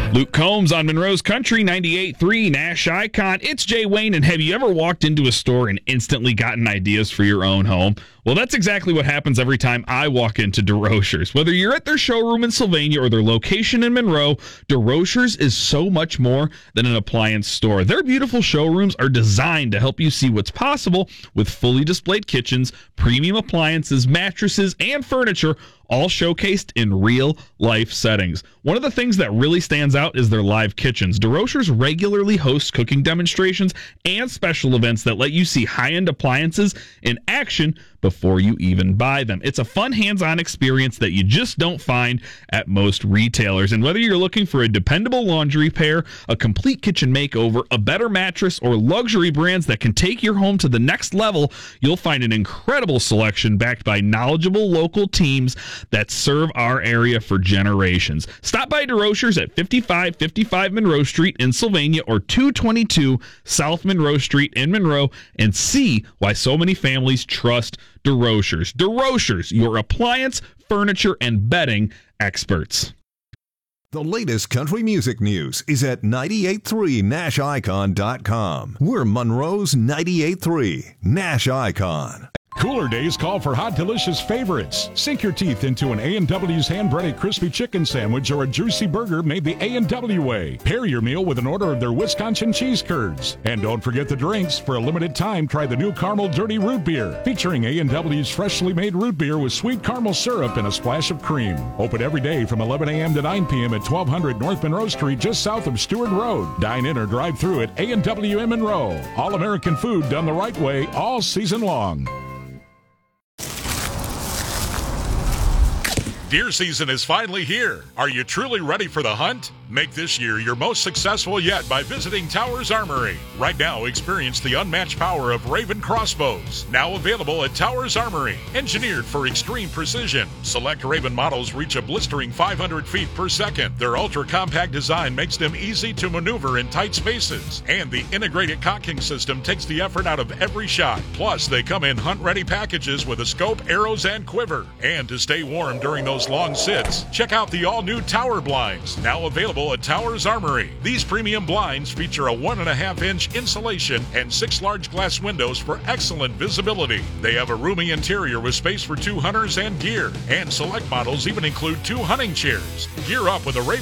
Luke Combs on Monroe's Country 98.3 Nash Icon. It's Jay Wayne, and have you ever walked into a store and instantly gotten ideas for your own home? Well, that's exactly what happens every time I walk into DeRochers. Whether you're at their showroom in Sylvania or their location in Monroe, DeRochers is so much more than an appliance store. Their beautiful showrooms are designed to help you see what's possible with fully displayed kitchens, premium appliances, mattresses, and furniture, all showcased in real-life settings. One of the things that really stands out is their live kitchens. DeRochers regularly hosts cooking demonstrations and special events that let you see high-end appliances in action before you even buy them. It's a fun hands-on experience that you just don't find at most retailers. And whether you're looking for a dependable laundry pair, a complete kitchen makeover, a better mattress, or luxury brands that can take your home to the next level, you'll find an incredible selection backed by knowledgeable local teams that serve our area for generations. Stop by DeRochers at 5555 Monroe Street in Sylvania or 222 South Monroe Street in Monroe and see why so many families trust DeRochers. DeRochers, your appliance, furniture, and bedding experts. The latest country music news is at 983nashicon.com. We're Monroe's 98.3 Nash Icon. Cooler days call for hot, delicious favorites. Sink your teeth into an A&W's hand-breaded crispy chicken sandwich or a juicy burger made the A&W way. Pair your meal with an order of their Wisconsin cheese curds. And don't forget the drinks. For a limited time, try the new Caramel Dirty Root Beer, featuring A&W's freshly made root beer with sweet caramel syrup and a splash of cream. Open every day from 11 a.m. to 9 p.m. at 1200 North Monroe Street, just south of Stewart Road. Dine in or drive through at A&W in Monroe. All-American food done the right way all season long. Deer season is finally here. Are you truly ready for the hunt? Make this year your most successful yet by visiting Towers Armory. Right now, experience the unmatched power of Raven crossbows. Now available at Towers Armory. Engineered for extreme precision. Select Raven models reach a blistering 500 feet per second. Their ultra-compact design makes them easy to maneuver in tight spaces. And the integrated cocking system takes the effort out of every shot. Plus, they come in hunt-ready packages with a scope, arrows, and quiver. And to stay warm during those long sits, check out the all-new Tower Blinds, now available at Towers Armory. These premium blinds feature a 1.5-inch insulation and 6 large glass windows for excellent visibility. They have a roomy interior with space for 2 hunters and gear, and select models even include 2 hunting chairs. Gear up with a Raven